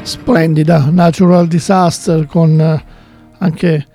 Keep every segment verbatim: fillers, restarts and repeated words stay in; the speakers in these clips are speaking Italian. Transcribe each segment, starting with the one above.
Splendida Natural Disaster con eh, anche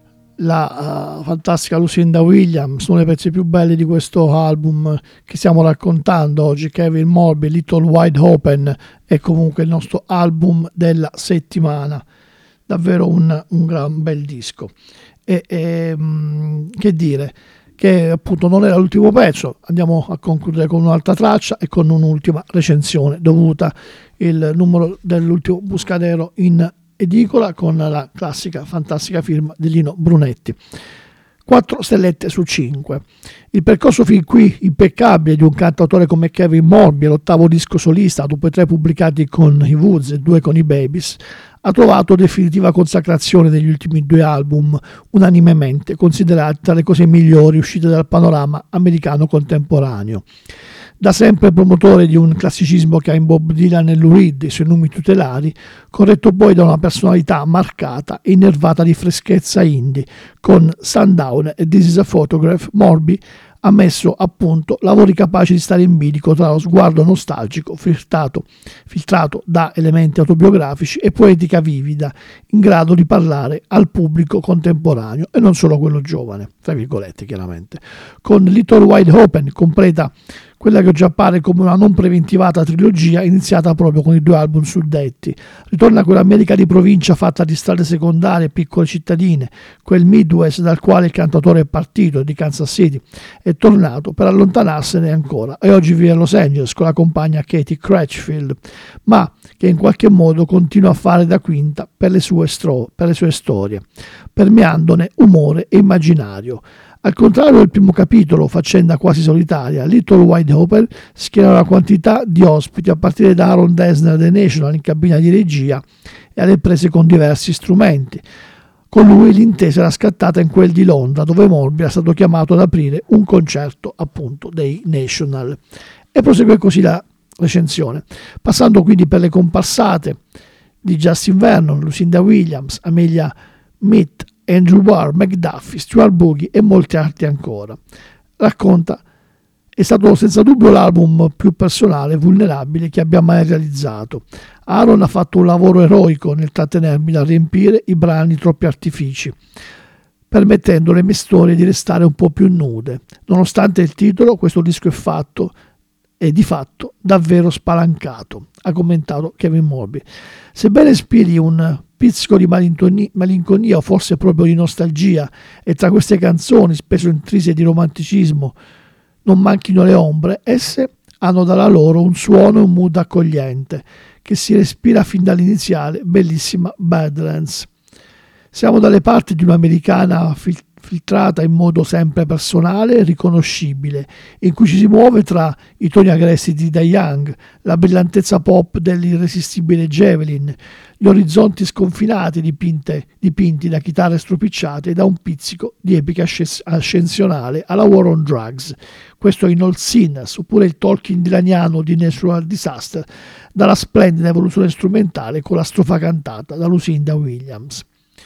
la uh, fantastica Lucinda Williams, uno dei pezzi più belli di questo album che stiamo raccontando oggi. Kevin Morby, Little Wide Open, è comunque il nostro album della settimana, davvero un, un gran bel disco. E, e mh, che dire, che appunto non era l'ultimo pezzo, andiamo a concludere con un'altra traccia e con un'ultima recensione dovuta il numero dell'ultimo Buscadero in edicola con la classica fantastica firma di Lino Brunetti. quattro stellette su cinque. Il percorso fin qui impeccabile di un cantautore come Kevin Morby, l'ottavo disco solista dopo i tre pubblicati con i Woods e due con i Babies, ha trovato definitiva consacrazione negli ultimi due album, unanimemente considerati tra le cose migliori uscite dal panorama americano contemporaneo. Da sempre promotore di un classicismo che ha in Bob Dylan e Lou Reed i suoi numi tutelari, corretto poi da una personalità marcata e innervata di freschezza indie, con Sundown e This is a Photograph, Morby ha messo a punto lavori capaci di stare in bilico tra lo sguardo nostalgico filtrato, filtrato da elementi autobiografici e poetica vivida, in grado di parlare al pubblico contemporaneo e non solo a quello giovane, tra virgolette chiaramente. Con Little Wide Open completa quella che già appare come una non preventivata trilogia iniziata proprio con i due album suddetti. Ritorna quell'America di provincia fatta di strade secondarie e piccole cittadine, quel Midwest dal quale il cantautore è partito, di Kansas City, è tornato per allontanarsene ancora e oggi vive a Los Angeles con la compagna Katie Crutchfield, ma che in qualche modo continua a fare da quinta per le sue, stro- per le sue storie, permeandone umore e immaginario. Al contrario del primo capitolo, faccenda quasi solitaria, Little Wide Open schiera una quantità di ospiti a partire da Aaron Dessner dei National in cabina di regia e alle prese con diversi strumenti. Con lui l'intesa era scattata in quel di Londra, dove Morby era stato chiamato ad aprire un concerto appunto dei National. E prosegue così la recensione, passando quindi per le comparsate di Justin Vernon, Lucinda Williams, Amelia Mead, Andrew Barr, McDuffie, Stuart Boogie e molti altri ancora. Racconta, è stato senza dubbio l'album più personale e vulnerabile che abbia mai realizzato. Aaron ha fatto un lavoro eroico nel trattenermi da riempire i brani troppi artifici, permettendo alle mie storie di restare un po' più nude. Nonostante il titolo, questo disco è fatto e di fatto davvero spalancato, ha commentato Kevin Morby. Sebbene ispiri un pizzico di malinconia o forse proprio di nostalgia e tra queste canzoni, spesso intrise di romanticismo, non manchino le ombre, esse hanno dalla loro un suono e un mood accogliente che si respira fin dall'iniziale bellissima Badlands. Siamo dalle parti di un'americana fil- filtrata in modo sempre personale e riconoscibile, in cui ci si muove tra i toni aggressivi di Die Young, la brillantezza pop dell'irresistibile Javelin, gli orizzonti sconfinati dipinte, dipinti da chitarre stropicciate e da un pizzico di epica ascensionale alla War on Drugs. Questo in All Sinners, oppure il Tolkien dilaniano di Natural Disaster, dalla splendida evoluzione strumentale con la strofa cantata da Lucinda Williams.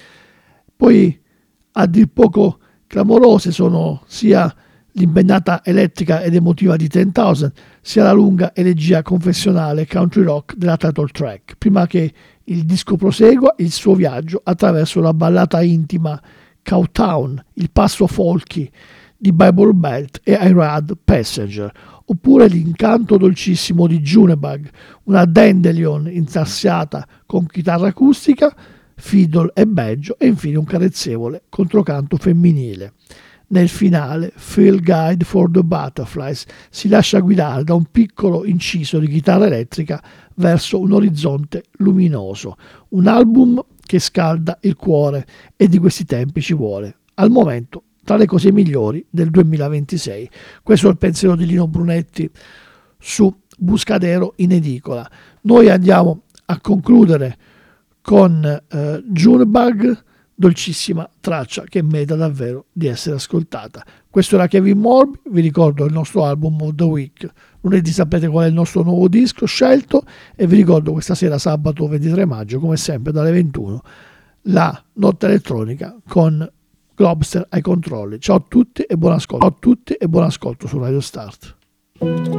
Poi, a dir poco clamorose sono sia l'impennata elettrica ed emotiva di ten thousand, sia la lunga elegia confessionale country rock della title track, prima che il disco prosegua il suo viaggio attraverso la ballata intima Cowtown, il passo folky di Bible Belt e I Ride Passenger, oppure l'incanto dolcissimo di Junebug, una dandelion intarsiata con chitarra acustica, fiddle e banjo e infine un carezzevole controcanto femminile. Nel finale, Field Guide for the Butterflies si lascia guidare da un piccolo inciso di chitarra elettrica verso un orizzonte luminoso, un album che scalda il cuore e di questi tempi ci vuole, al momento, tra le cose migliori del duemilaventisei. Questo è il pensiero di Lino Brunetti su Buscadero in edicola. Noi andiamo a concludere con eh, Junebug, dolcissima traccia che merita davvero di essere ascoltata. Questo era Kevin Morby, vi ricordo il nostro album of the week. Lunedì sapete qual è il nostro nuovo disco scelto e vi ricordo questa sera sabato ventitré maggio, come sempre dalle ventuno, la notte elettronica con Globster ai controlli. Ciao a tutti e buon ascolto. Ciao a tutti e buon ascolto su Radio Start.